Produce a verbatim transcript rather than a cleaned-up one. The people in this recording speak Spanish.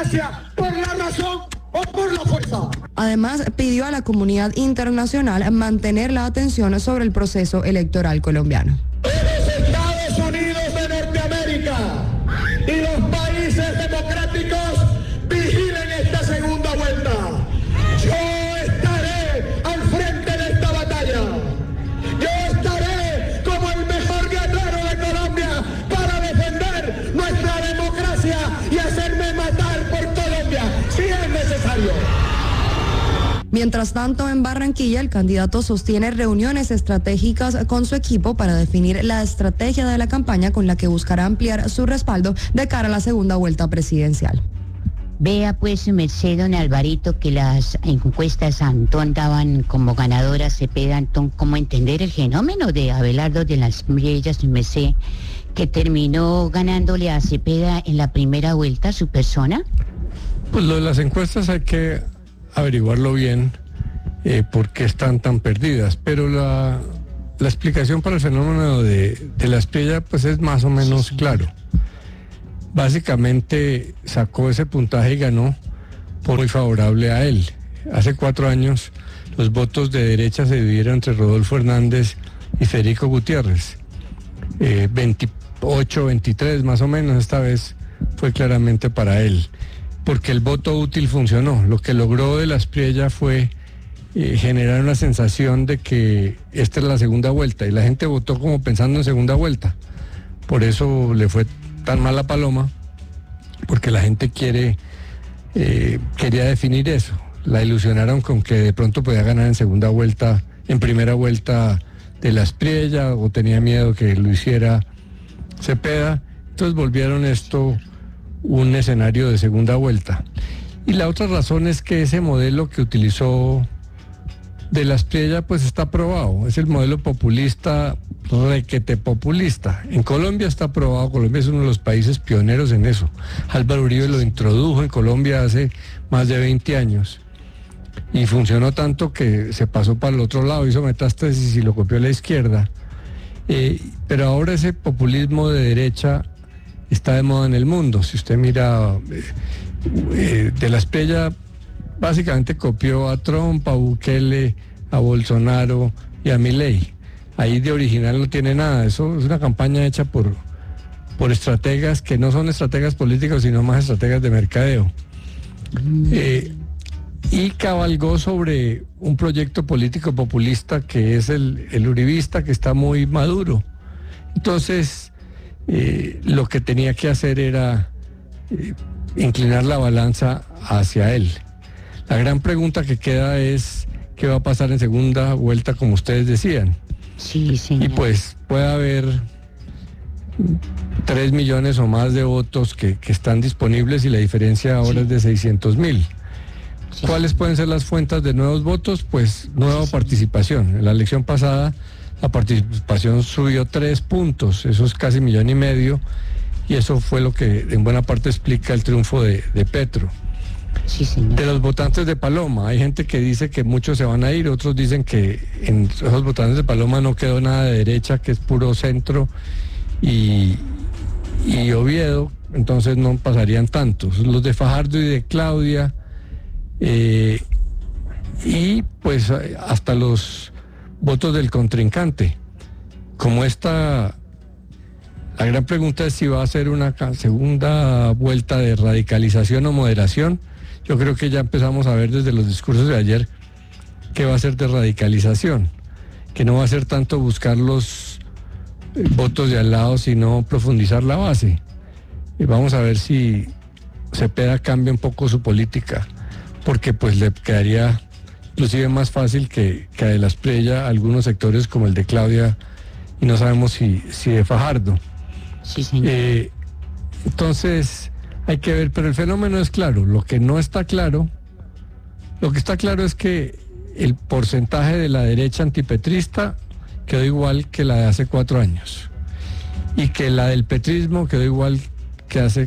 democracia por la razón o por la fuerza. Además, pidió a la comunidad internacional mantener la atención sobre el proceso electoral colombiano. Los Estados Unidos de Norteamérica y los países democráticos vigilen esta segunda vuelta. Yo estaré al frente de esta batalla. Yo estaré como el mejor guerrero de Colombia para defender nuestra democracia y hacerme matar por Colombia si es necesario. Mientras tanto, en Barranquilla, el candidato sostiene reuniones estratégicas con su equipo para definir la estrategia de la campaña con la que buscará ampliar su respaldo de cara a la segunda vuelta presidencial. Vea pues, su merced, don Alvarito, que las encuestas Antón daban como ganadora Cepeda. Antón, ¿cómo entender el fenómeno de Abelardo de las Espriellas, su merced, que terminó ganándole a Cepeda en la primera vuelta, su persona? Pues lo de las encuestas hay que averiguarlo bien, eh, por qué están tan perdidas, pero la, la explicación para el fenómeno de, de la Espriella pues es más o menos sí, sí. claro. Básicamente sacó ese puntaje y ganó por muy favorable a él. Hace cuatro años los votos de derecha se dividieron entre Rodolfo Hernández y Federico Gutiérrez. Eh, veintiocho, veintitrés más o menos, esta vez fue claramente para él, porque el voto útil funcionó. Lo que logró de la Espriella fue eh, generar una sensación de que esta es la segunda vuelta, y la gente votó como pensando en segunda vuelta. Por eso le fue tan mal a Paloma, porque la gente quiere eh, quería definir eso. La ilusionaron con que de pronto podía ganar en segunda vuelta, en primera vuelta de la Espriella, o tenía miedo que lo hiciera Cepeda. Entonces volvieron esto un escenario de segunda vuelta. Y la otra razón es que ese modelo que utilizó de la Espriella pues está aprobado, es el modelo populista, requete populista. En Colombia está aprobado, Colombia es uno de los países pioneros en eso. Álvaro Uribe lo introdujo en Colombia hace más de veinte años y funcionó tanto que se pasó para el otro lado, hizo metástasis y lo copió a la izquierda. Eh, pero ahora ese populismo de derecha está de moda en el mundo. Si usted mira, eh, eh, de la Espriella básicamente copió a Trump, a Bukele, a Bolsonaro y a Milei. Ahí de original no tiene nada. Eso es una campaña hecha por, por estrategas que no son estrategas políticos, sino más estrategas de mercadeo. Eh, y cabalgó sobre un proyecto político populista que es el, el uribista, que está muy maduro. Entonces, eh, lo que tenía que hacer era eh, inclinar la balanza hacia él. La gran pregunta que queda es qué va a pasar en segunda vuelta, como ustedes decían. Sí, señor. Y pues puede haber tres millones o más de votos que, que están disponibles, y la diferencia ahora sí. es de seiscientos mil. Sí. ¿Cuáles pueden ser las fuentes de nuevos votos? Pues nueva sí, participación. En la elección pasada la participación subió tres puntos, eso es casi millón y medio, y eso fue lo que en buena parte explica el triunfo de, de Petro. Sí, señor. De los votantes de Paloma, hay gente que dice que muchos se van a ir, otros dicen que en esos votantes de Paloma no quedó nada de derecha, que es puro centro y, y Oviedo, entonces no pasarían tantos. Los de Fajardo y de Claudia, eh, y pues hasta los votos del contrincante. Como esta, la gran pregunta es si va a ser una segunda vuelta de radicalización o moderación. Yo creo que ya empezamos a ver desde los discursos de ayer que va a ser de radicalización, que no va a ser tanto buscar los votos de al lado, sino profundizar la base. Y vamos a ver si Cepeda cambia un poco su política, porque pues le quedaría inclusive más fácil que, que a de la Espriella algunos sectores como el de Claudia, y no sabemos si, si de Fajardo. Sí, señor. Eh, entonces hay que ver, pero el fenómeno es claro. Lo que no está claro, lo que está claro es que el porcentaje de la derecha antipetrista quedó igual que la de hace cuatro años, y que la del petrismo quedó igual que hace